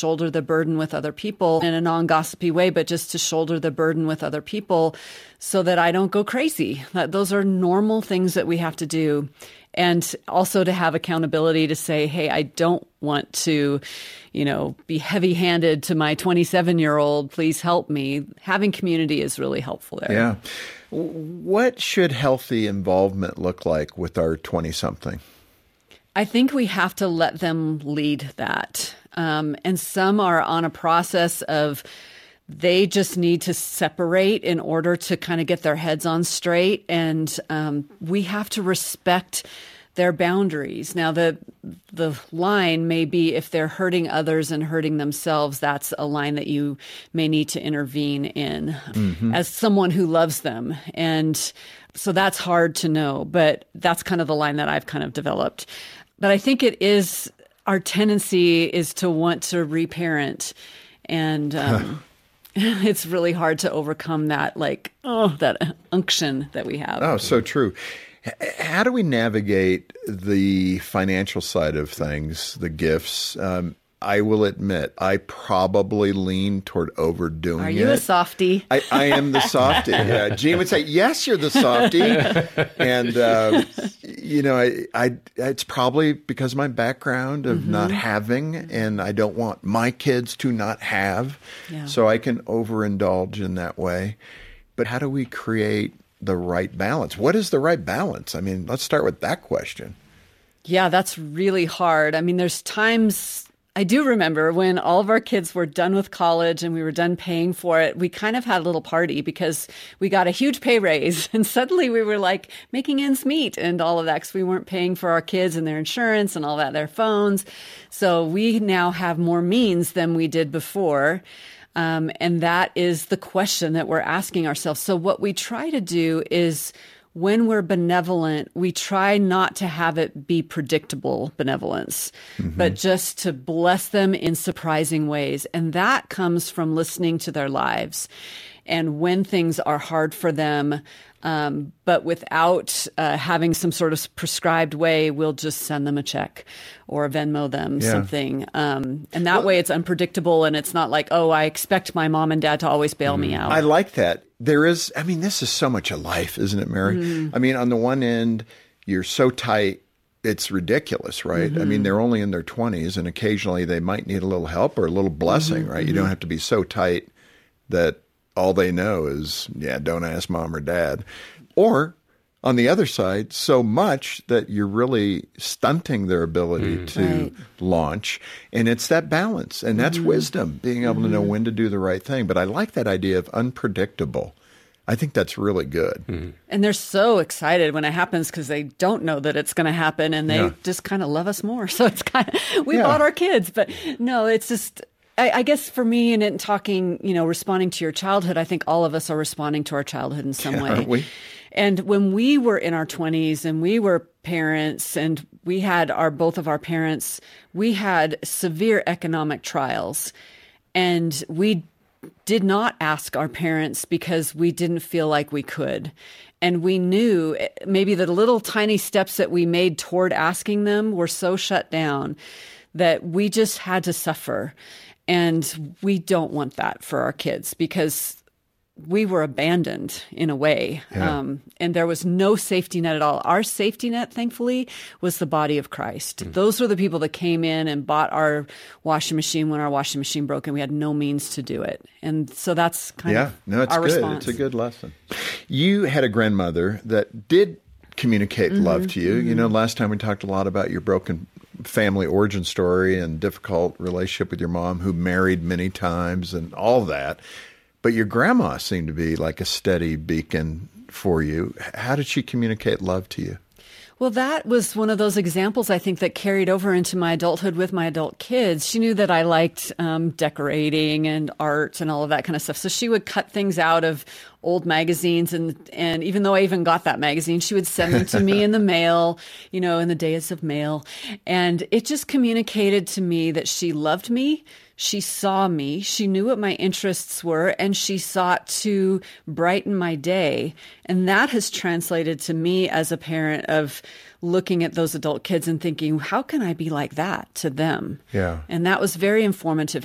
shoulder the burden with other people in a non-gossipy way, but just to shoulder the burden with other people so that I don't go crazy. Those are normal things that we have to do. And also to have accountability to say, hey, I don't want to, be heavy-handed to my 27-year-old. Please help me. Having community is really helpful there. Yeah. What should healthy involvement look like with our 20-something? I think we have to let them lead that. And some are on a process of they just need to separate in order to kind of get their heads on straight. And we have to respect their boundaries. Now, the line may be if they're hurting others and hurting themselves, that's a line that you may need to intervene in as someone who loves them. And so that's hard to know, but that's kind of the line that I've kind of developed. But I think it is, our tendency is to want to reparent. And it's really hard to overcome that, that unction that we have. Oh, so true. How do we navigate the financial side of things, the gifts? I will admit, I probably lean toward overdoing it. Are you a softie? I am the softie. Yeah. Gene would say, yes, you're the softie. And, it's probably because of my background of not having, and I don't want my kids to not have. Yeah. So I can overindulge in that way. But how do we create the right balance? What is the right balance? I mean, let's start with that question. Yeah, that's really hard. I mean, there's times I do remember when all of our kids were done with college and we were done paying for it, we kind of had a little party because we got a huge pay raise and suddenly we were like making ends meet and all of that because we weren't paying for our kids and their insurance and all that, their phones. So we now have more means than we did before. And that is the question that we're asking ourselves. So what we try to do is when we're benevolent, we try not to have it be predictable benevolence, but just to bless them in surprising ways. And that comes from listening to their lives. And when things are hard for them, but without having some sort of prescribed way, we'll just send them a check or Venmo them something. And that way it's unpredictable and it's not like, oh, I expect my mom and dad to always bail me out. I like that. This is so much of life, isn't it, Mary? I mean, on the one end, you're so tight, it's ridiculous, right? I mean, they're only in their 20s and occasionally they might need a little help or a little blessing, right? You don't have to be so tight that all they know is, don't ask mom or dad. Or on the other side, so much that you're really stunting their ability to launch. And it's that balance. And that's wisdom, being able to know when to do the right thing. But I like that idea of unpredictable. I think that's really good. And they're so excited when it happens because they don't know that it's going to happen. And they just kind of love us more. So it's kind of, we bought our kids. But no, it's just, I guess for me and in talking, responding to your childhood, I think all of us are responding to our childhood in some way. Aren't we? And when we were in our 20s and we were parents and we had both of our parents, we had severe economic trials. And we did not ask our parents because we didn't feel like we could. And we knew maybe the little tiny steps that we made toward asking them were so shut down that we just had to suffer. And we don't want that for our kids because we were abandoned in a way. And there was no safety net at all. Our safety net, thankfully, was the body of Christ. Those were the people that came in and bought our washing machine when our washing machine broke and we had no means to do it. And so that's kind of our response. It's a good lesson. You had a grandmother that did communicate love to you. Last time we talked a lot about your broken family origin story and difficult relationship with your mom who married many times and all that. But your grandma seemed to be like a steady beacon for you. How did she communicate love to you? Well, that was one of those examples, I think, that carried over into my adulthood with my adult kids. She knew that I liked decorating and art and all of that kind of stuff. So she would cut things out of old magazines. And even though I even got that magazine, she would send them to me in the mail, in the days of mail. And it just communicated to me that she loved me. She saw me, she knew what my interests were, and she sought to brighten my day. And that has translated to me as a parent of looking at those adult kids and thinking, how can I be like that to them? Yeah. And that was very informative.